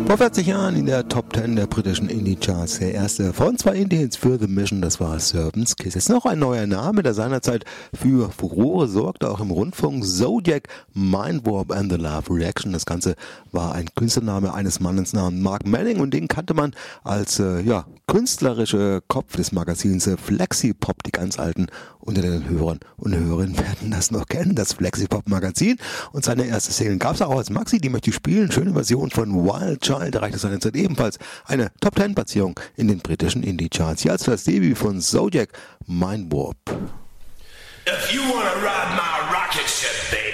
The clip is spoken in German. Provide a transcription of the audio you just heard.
Vor 40 Jahren in der Top 10 der britischen Indie-Charts. Der erste von 2 Indie-Hits für The Mission, das war Serpent's Kiss. Jetzt noch ein neuer Name, der seinerzeit für Furore sorgte, auch im Rundfunk. Zodiac, Mind Warp and the Love Reaction. Das Ganze war ein Künstlername eines Mannes namens Mark Manning und den kannte man als künstlerische Kopf des Magazins Flexipop. Die ganz Alten unter den Hörern und Hörerinnen werden das noch kennen, das Flexipop-Magazin. Und seine erste Single gab es auch als Maxi, die möchte ich spielen. Schöne Version von Wild Child erreichte seinerzeit ebenfalls eine Top-10-Platzierung in den britischen Indie-Charts. Hier als das Debüt von Zodiac, Mind Warp. If you wanna ride my rocket ship, baby.